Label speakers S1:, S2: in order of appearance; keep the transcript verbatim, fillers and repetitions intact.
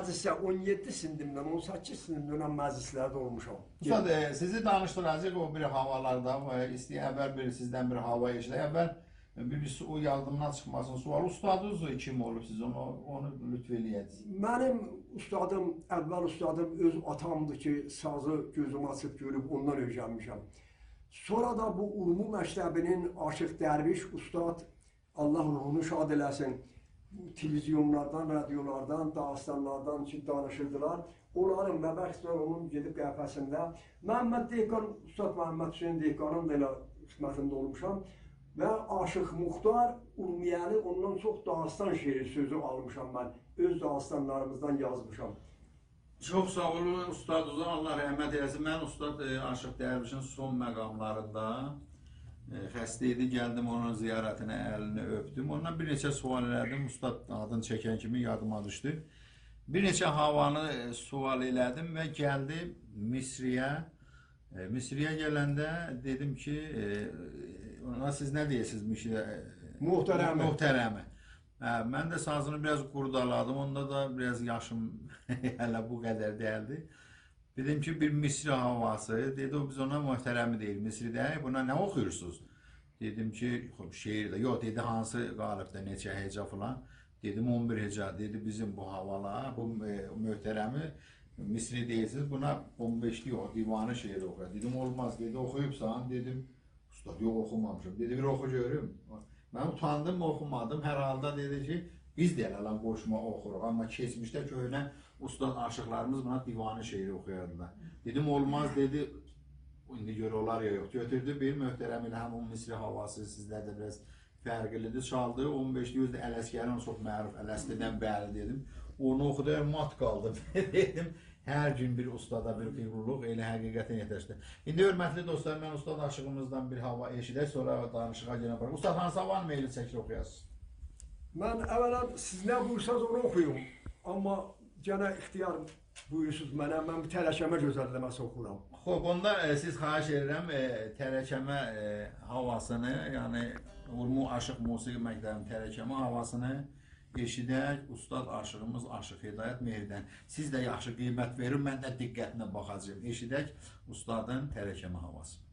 S1: məclisə on yeddi sinifdən on səkkiz sinifdən məclislərdə olmuşam.
S2: Ustad, e, sizi danışdıracaq o bir havalarda, istəyən əvvəl bir sizdən bir hava eşidə. Əvvəl bir, bir o yardımdan çıxmasın sual. Ustadınız kim olub siz onu, onu lütf eləyəcəksiniz.
S1: Mənim ustadım, əvvəl ustadım öz atamdır ki, sazı gözüm açıb görüb ondan öyrənmişəm. Sonra da bu Urmu məktəbinin Aşıq Dərviş ustad, Allah ruhunu şad eləsin, televizyonlardan, radiolardan, dağıstanlardan ki danışırdılar. Onların məbəxslər onun gedib qəhfəsində. Məhəmməd Dehqan, Ustad Məhəmməd Hüseyin Dehqanın da elə xidmətində olmuşam. Və Aşıq Muxtar Urmiyəli ondan çox dağıstan şeiri sözü almışam mən. Öz dağıstanlarımızdan yazmışam.
S2: Çox sağ olun Ustad Uzun, Allah rəhmət eləsin. Mən Ustad e, Aşıq Dərvişin son məqamlarında e, xəstə idi, gəldim onun ziyarətinə, əlini öpdüm. Ondan bir neçə sual elədim, Ustad adını çəkən kimi yadıma düşdü. Bir neçə havanı e, sual elədim və gəldi Misriyə. E, Misriyə gələndə dedim ki, e, ona siz nə deyirsiniz Misriyə?
S1: Muhtərəmi.
S2: Muhtərəmi. Hə, mən də sazını biraz qurdaladım, onda da biraz yaşım hələ bu qədər deyildi. Dedim ki, bir Misri havası, dedi o biz ona muhtərəmi deyil, Misridə, buna nə oxuyursunuz? Dedim ki, şeirdə, yox, dedi hansı qalıbda, neçə heca falan. Dedim on bir heca, dedi bizim bu havala, bu e, muhtərəmi Misri deyirsiniz, buna on beşli yox, divanı şeir oxuyur. Dedim olmaz, dedi oxuyubsan, dedim, ustad yox oxumamışım, dedi bir oxu görüm. Mən utandım, oxumadım. Hər halda dedi ki, biz də elə lan qoşma oxuruq. Amma keçmişdə köhnə ustad aşıqlarımız buna divanı şeiri oxuyardılar. Dedim, olmaz, dedi, indi görə olar ya yox. Götürdü bir möhtərəm ilə həmin Misri havası sizlərdə biraz fərqlidir. Çaldı, on beşli özdə Ələskərin çox məruf, Ələslidən bəli dedim. Onu oxudu, mat qaldı. Dedim, hər gün bir ustada bir qeyruluq elə həqiqətən yetəşdi. İndi hörmətli dostlar, mən ustad aşığımızdan bir hava eşidək, sonra danışığa gələn bırak. Ustad hansı havanı meyli çəkir oxuyasınız?
S1: Mən əvvələn siz nə buyursanız onu oxuyum. Amma gənə ixtiyar buyursunuz mənə, mən bir tərəkəmə gözəlləməsi oxuram.
S2: Xoş, onda e, siz xahiş edirəm e, tərəkəmə e, havasını, yəni Urmu Aşıq Musiqi Məktəbinin tərəkəmə havasını eşidək, ustad aşığımız Aşıq Hidayət Mehridən. Siz də yaxşı qiymət verin, mən də diqqətinə baxacağım. Eşidək ustadın tərəkəmə havası.